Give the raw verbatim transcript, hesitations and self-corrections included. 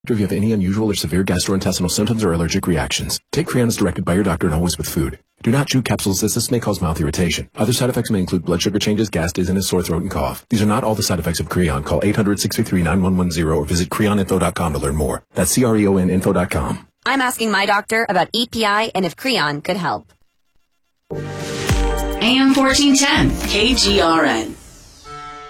If you have any unusual or severe gastrointestinal symptoms or allergic reactions, take Creon as directed by your doctor and always with food. Do not chew capsules as this may cause mouth irritation. Other side effects may include blood sugar changes, gas, dizziness, sore throat, and cough. These are not all the side effects of Creon. Call eight hundred, six three three, nine one one zero or visit creon info dot com to learn more. That's C R E O N info dot com. I'm asking my doctor about E P I and if Creon could help. A M fourteen ten, K G R N.